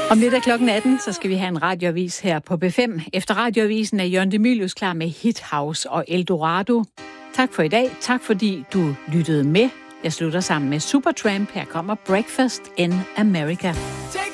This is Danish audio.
Om lidt af klokken 18, så skal vi have en radioavis her på B5. Efter radioavisen er Jørgen De Mylius klar med Hit House og Eldorado. Tak for i dag. Tak fordi du lyttede med. Jeg slutter sammen med Supertramp. Her kommer Breakfast in America.